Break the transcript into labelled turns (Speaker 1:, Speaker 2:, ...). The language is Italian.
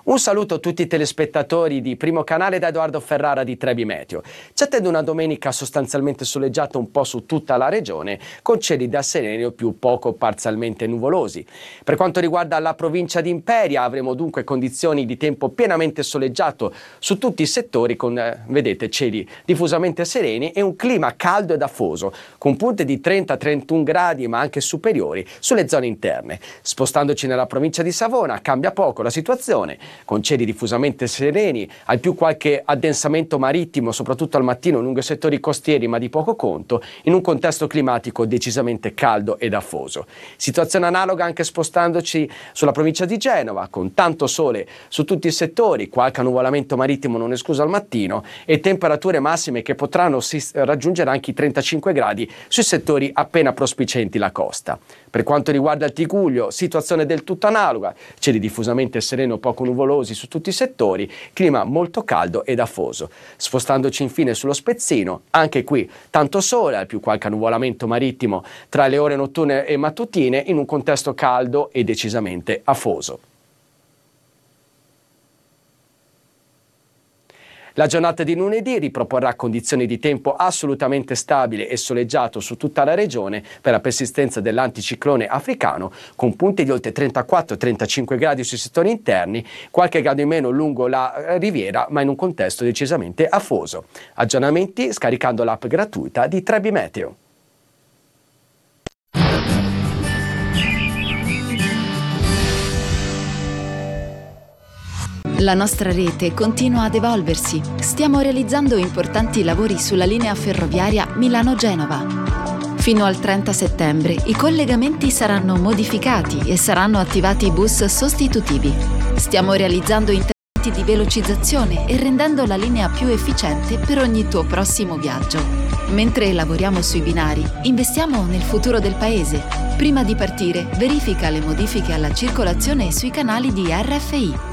Speaker 1: Un saluto a tutti i telespettatori di Primo Canale da Edoardo Ferrara di Trebi Meteo. Ci attende una domenica sostanzialmente soleggiata un po' su tutta la regione, con cieli da sereni o più poco parzialmente nuvolosi. Per quanto riguarda la provincia di Imperia, avremo dunque condizioni di tempo pienamente soleggiato su tutti i settori con, vedete, cieli diffusamente sereni e un clima caldo ed afoso, con punte di 30-31 gradi ma anche superiori sulle zone interne. Spostandoci nella provincia di Savona cambia poco la situazione, con cieli diffusamente sereni, al più qualche addensamento marittimo, soprattutto al mattino lungo i settori costieri, ma di poco conto, in un contesto climatico decisamente caldo ed afoso. Situazione analoga anche spostandoci sulla provincia di Genova, con tanto sole su tutti i settori, qualche annuvolamento marittimo non escluso al mattino e temperature massime che potranno raggiungere anche i 35 gradi sui settori appena prospicienti la costa. Per quanto riguarda il Tigullio, situazione del tutto analoga, cieli diffusamente sereni o poco nuvolosi su tutti i settori, clima molto caldo ed afoso. Spostandoci infine sullo Spezzino, anche qui tanto sole, al più qualche annuvolamento marittimo tra le ore notturne e mattutine in un contesto caldo e decisamente afoso. La giornata di lunedì riproporrà condizioni di tempo assolutamente stabile e soleggiato su tutta la regione per la persistenza dell'anticiclone africano, con punte di oltre 34-35 gradi sui settori interni, qualche grado in meno lungo la riviera, ma in un contesto decisamente afoso. Aggiornamenti scaricando l'app gratuita di Trebi Meteo.
Speaker 2: La nostra rete continua ad evolversi. Stiamo realizzando importanti lavori sulla linea ferroviaria Milano-Genova. Fino al 30 settembre i collegamenti saranno modificati e saranno attivati bus sostitutivi. Stiamo realizzando interventi di velocizzazione e rendendo la linea più efficiente per ogni tuo prossimo viaggio. Mentre lavoriamo sui binari, investiamo nel futuro del paese. Prima di partire, verifica le modifiche alla circolazione sui canali di RFI.